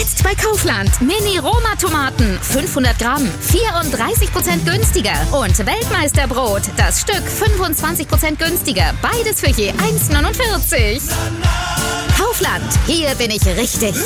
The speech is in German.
Jetzt bei Kaufland. Mini-Roma-Tomaten. 500 Gramm. 34% günstiger. Und Weltmeisterbrot. Das Stück 25% günstiger. Beides für je 1,49. Kaufland. Hier bin ich richtig.